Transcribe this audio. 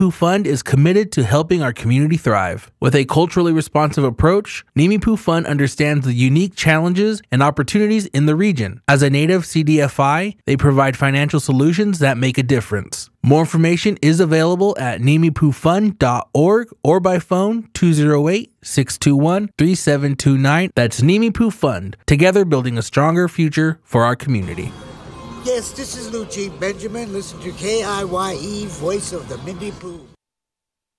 Pooh Fund is committed to helping our community thrive. With a culturally responsive approach, Nimi Pooh Fund understands the unique challenges and opportunities in the region. As a native CDFI, they provide financial solutions that make a difference. More information is available at nimipoohfund.org or by phone 208-621-3729. That's Nimi Pooh Fund, together building a stronger future for our community. Yes, this is Luigi Benjamin. Listen to KIYE, voice of the Mindy Pooh.